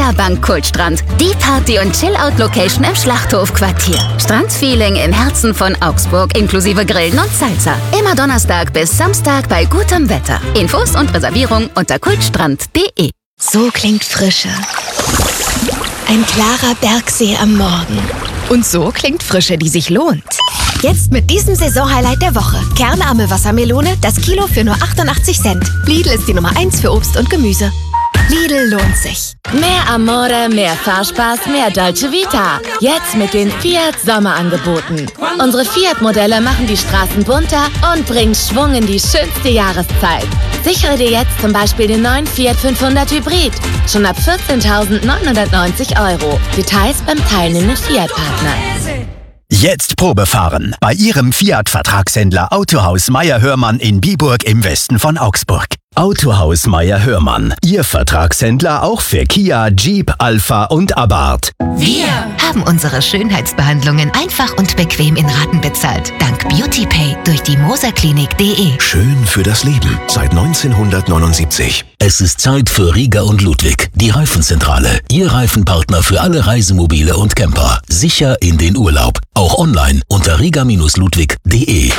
Villa Bank Kultstrand. Die Party- und Chill-Out-Location im Schlachthofquartier. Strandfeeling im Herzen von Augsburg inklusive Grillen und Salsa. Immer Donnerstag bis Samstag bei gutem Wetter. Infos und Reservierung unter kultstrand.de. So klingt Frische. Ein klarer Bergsee am Morgen. Und so klingt Frische, die sich lohnt. Jetzt mit diesem Saisonhighlight der Woche. Kernarme Wassermelone, das Kilo für nur 88 Cent. Lidl ist die Nummer 1 für Obst und Gemüse. Lidl lohnt sich. Mehr Amore, mehr Fahrspaß, mehr Dolce Vita. Jetzt mit den Fiat Sommerangeboten. Unsere Fiat-Modelle machen die Straßen bunter und bringen Schwung in die schönste Jahreszeit. Sichere dir jetzt zum Beispiel den neuen Fiat 500 Hybrid. Schon ab 14.990 €. Details beim teilnehmenden Fiat-Partner. Jetzt Probefahren bei Ihrem Fiat-Vertragshändler Autohaus Meier-Hörmann in Biburg im Westen von Augsburg. Autohaus Meier-Hörmann, Ihr Vertragshändler auch für Kia, Jeep, Alpha und Abarth. Wir haben unsere Schönheitsbehandlungen einfach und bequem in Raten bezahlt. Dank BeautyPay durch die moserklinik.de. Schön für das Leben seit 1979. Es ist Zeit für Rieger und Ludwig, die Reifenzentrale. Ihr Reifenpartner für alle Reisemobile und Camper. Sicher in den Urlaub. Auch online unter rieger-ludwig.de.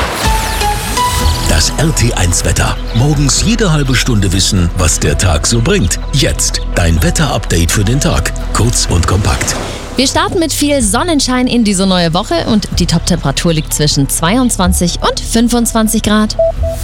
Das RT1-Wetter. Morgens jede halbe Stunde wissen, was der Tag so bringt. Jetzt dein Wetter-Update für den Tag. Kurz und kompakt. Wir starten mit viel Sonnenschein in diese neue Woche und die Top-Temperatur liegt zwischen 22 und 25 Grad.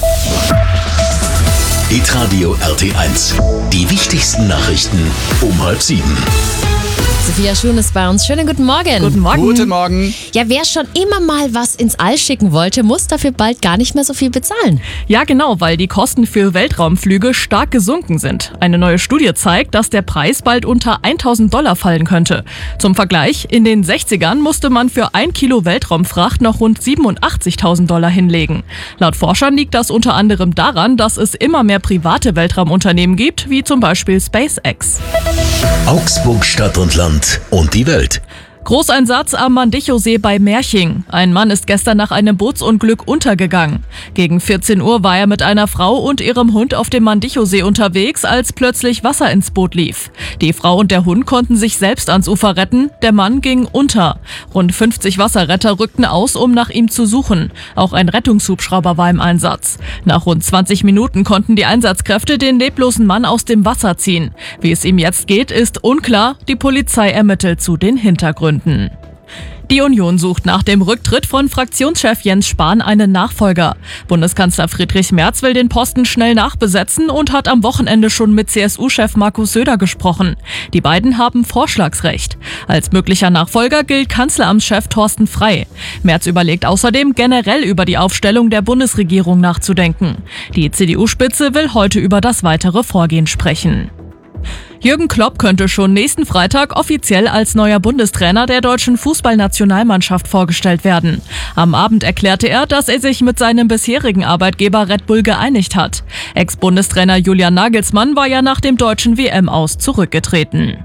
Hitradio RT1. Die wichtigsten Nachrichten um 6:30. Sophia Schun ist bei uns. Schönen guten Morgen. Guten Morgen. Guten Morgen. Ja, wer schon immer mal was ins All schicken wollte, muss dafür bald gar nicht mehr so viel bezahlen. Ja, genau, weil die Kosten für Weltraumflüge stark gesunken sind. Eine neue Studie zeigt, dass der Preis bald unter $1.000 fallen könnte. Zum Vergleich, in den 60ern musste man für 1 Kilo Weltraumfracht noch rund $87.000 hinlegen. Laut Forschern liegt das unter anderem daran, dass es immer mehr private Weltraumunternehmen gibt, wie zum Beispiel SpaceX. Augsburg, Stadt und Land und die Welt. Großeinsatz am Mandichosee bei Merching. Ein Mann ist gestern nach einem Bootsunglück untergegangen. Gegen 14 Uhr war er mit einer Frau und ihrem Hund auf dem Mandichosee unterwegs, als plötzlich Wasser ins Boot lief. Die Frau und der Hund konnten sich selbst ans Ufer retten, der Mann ging unter. Rund 50 Wasserretter rückten aus, um nach ihm zu suchen. Auch ein Rettungshubschrauber war im Einsatz. Nach rund 20 Minuten konnten die Einsatzkräfte den leblosen Mann aus dem Wasser ziehen. Wie es ihm jetzt geht, ist unklar. Die Polizei ermittelt zu den Hintergründen. Die Union sucht nach dem Rücktritt von Fraktionschef Jens Spahn einen Nachfolger. Bundeskanzler Friedrich Merz will den Posten schnell nachbesetzen und hat am Wochenende schon mit CSU-Chef Markus Söder gesprochen. Die beiden haben Vorschlagsrecht. Als möglicher Nachfolger gilt Kanzleramtschef Thorsten Frey. Merz überlegt außerdem, generell über die Aufstellung der Bundesregierung nachzudenken. Die CDU-Spitze will heute über das weitere Vorgehen sprechen. Jürgen Klopp könnte schon nächsten Freitag offiziell als neuer Bundestrainer der deutschen Fußballnationalmannschaft vorgestellt werden. Am Abend erklärte er, dass er sich mit seinem bisherigen Arbeitgeber Red Bull geeinigt hat. Ex-Bundestrainer Julian Nagelsmann war ja nach dem deutschen WM-Aus zurückgetreten.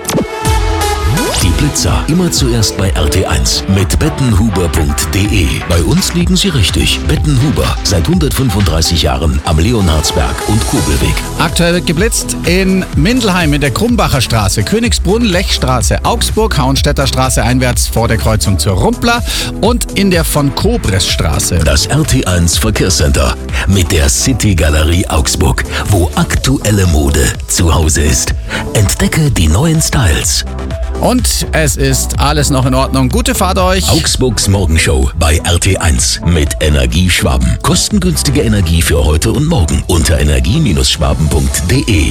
Die Blitzer immer zuerst bei RT1 mit bettenhuber.de. Bei uns liegen Sie richtig. Bettenhuber, seit 135 Jahren am Leonhardsberg und Kobelweg. Aktuell wird geblitzt in Mindelheim in der Krumbacher Straße, Königsbrunn, Lechstraße, Augsburg, Hauenstädter Straße einwärts vor der Kreuzung zur Rumpler und in der von Kobres Straße. Das RT1 Verkehrscenter mit der City Galerie Augsburg, wo aktuelle Mode zu Hause ist. Entdecke die neuen Styles. Und es ist alles noch in Ordnung. Gute Fahrt euch. Augsburgs Morgenshow bei RT1 mit Energie Schwaben. Kostengünstige Energie für heute und morgen unter energie-schwaben.de.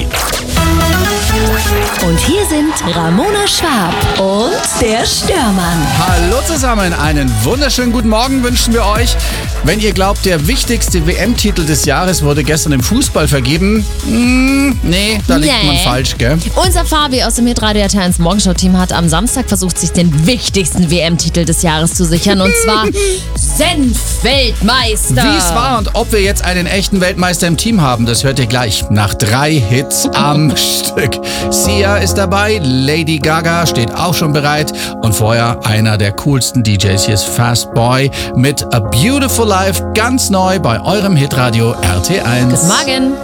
Und hier sind Ramona Schwab und der Störmann. Hallo zusammen, einen wunderschönen guten Morgen wünschen wir euch. Wenn ihr glaubt, der wichtigste WM-Titel des Jahres wurde gestern im Fußball vergeben, nee, da liegt man falsch, gell? Unser Fabi aus dem Hitradio RT1 Morgenshow-Team hat am Samstag versucht, sich den wichtigsten WM-Titel des Jahres zu sichern, und zwar Senf-Weltmeister. Wie es war und ob wir jetzt einen echten Weltmeister im Team haben, das hört ihr gleich nach 3 Hits am Stück. Sia ist dabei, Lady Gaga steht auch schon bereit und vorher einer der coolsten DJs, hier ist Fast Boy mit A Beautiful Life, ganz neu bei eurem Hitradio RT1. Guten Morgen.